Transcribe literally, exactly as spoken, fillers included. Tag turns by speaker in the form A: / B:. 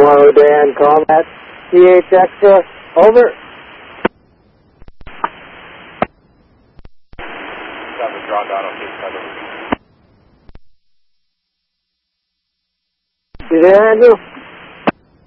A: Tomorrow, Dan, Combat, C H Extra, over. You there, Andrew?